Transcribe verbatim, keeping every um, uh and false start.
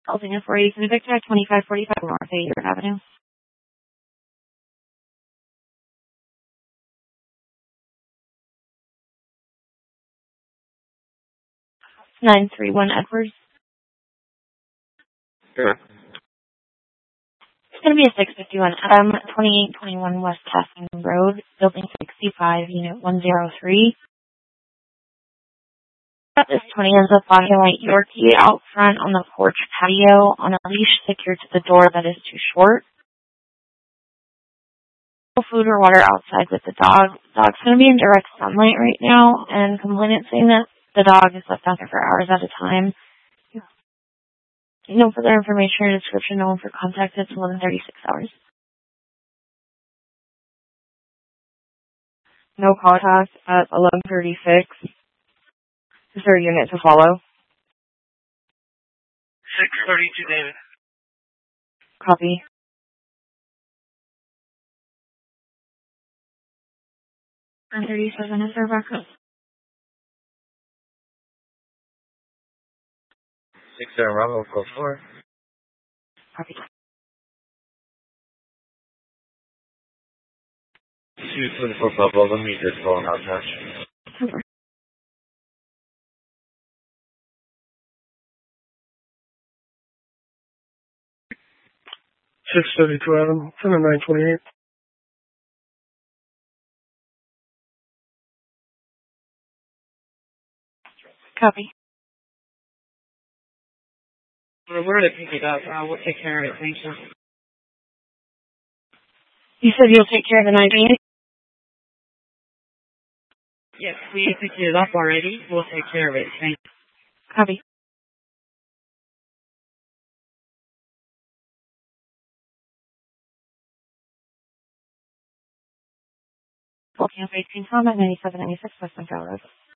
California four eighty Victor, twenty-five forty-five North eightieth Avenue. nine three one Edwards. Sure. It's going to be a six fifty-one Adam, twenty-eight twenty-one West Tasman Road, Building sixty-five, Unit one oh three. This twenty ends up on a white Yorkie out front on the porch patio on a leash secured to the door that is too short. No food or water outside with the dog. The dog's going to be in direct sunlight right now, and complainant saying that the dog is left out there for hours at a time. No further information or description known for contact. It's eleven thirty-six hours. No contact at eleven thirty-six. Is there a unit to follow? six thirty-two, David. Copy. nine thirty-seven is our backup. six seven Bravo, four four. Copy. two twenty-four Pablo, let me just call an outtouch. Over. six thirty-two Adam, center nine twenty-eight. Copy. We're going to pick it up. Uh, we'll take care of it. Thank you. You said you'll take care of the nine twenty-eight? Yes, we picked it up already. We'll take care of it. Thank you. Copy. Full Camp eighteen Combat ninety-seven ninety-six West Central Road.